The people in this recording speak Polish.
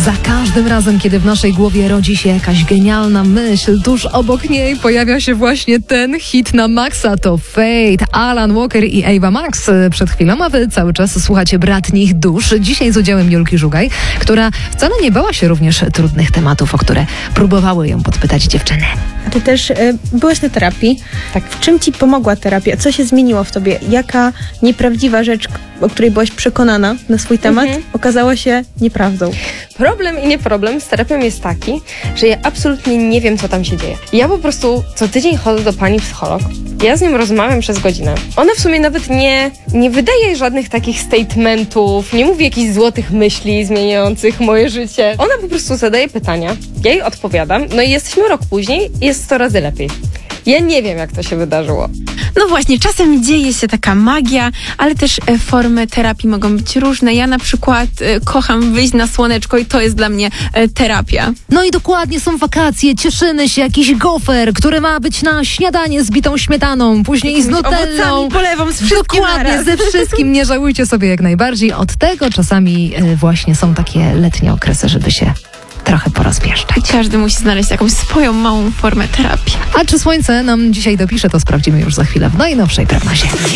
Za każdym razem, kiedy w naszej głowie rodzi się jakaś genialna myśl, tuż obok niej pojawia się właśnie ten hit na maksa. To Fate, Alan Walker i Ava Max przed chwilą, a wy cały czas słuchacie Bratnich Dusz. Dzisiaj z udziałem Julki Żugaj, która wcale nie bała się również trudnych tematów, o które próbowały ją podpytać dziewczyny. A ty też byłaś na terapii. Tak. W czym ci pomogła terapia? Co się zmieniło w tobie? Jaka nieprawdziwa rzecz, o której byłaś przekonana na swój temat, okazała się nieprawdą? Problem i nie problem z terapią jest taki, że ja absolutnie nie wiem, co tam się dzieje. Ja po prostu co tydzień chodzę do pani psycholog. Ja z nią rozmawiam przez godzinę. Ona w sumie nawet nie wydaje żadnych takich statementów, nie mówi jakichś złotych myśli zmieniających moje życie. Ona po prostu zadaje pytania, ja jej odpowiadam, no i jesteśmy rok później i jest 100 razy lepiej. Ja nie wiem, jak to się wydarzyło. No właśnie, czasem dzieje się taka magia, ale też formy terapii mogą być różne. Ja na przykład kocham wyjść na słoneczko i to jest dla mnie terapia. No i dokładnie, są wakacje, cieszymy się, jakiś gofer, który ma być na śniadanie z bitą śmietaną, później z nutellą. Owocami, polewą, z wszystkim Dokładnie, naraz. ze wszystkim. Nie żałujcie sobie jak najbardziej. Od tego czasami właśnie są takie letnie okresy, żeby się trochę porozpieszczać. Każdy musi znaleźć jakąś swoją małą formę terapii. A czy słońce nam dzisiaj dopisze, to sprawdzimy już za chwilę w najnowszej prognozie.